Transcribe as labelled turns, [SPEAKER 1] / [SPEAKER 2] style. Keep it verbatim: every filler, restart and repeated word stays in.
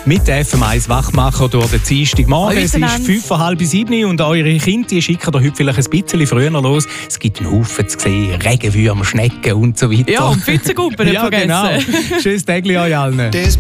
[SPEAKER 1] mit der F M eins Wachmacher durch den Dienstagmorgen. Es ist fünf vor halb sieben und eure Kinder die schicken euch heute vielleicht ein bisschen früher los. Es gibt einen Haufen zu sehen, Regenwürmer, Schnecken und so weiter.
[SPEAKER 2] Ja, und Pfützenguppen nicht
[SPEAKER 1] ja,
[SPEAKER 2] vergessen.
[SPEAKER 1] Genau. Tschüss, Tägli euch allen.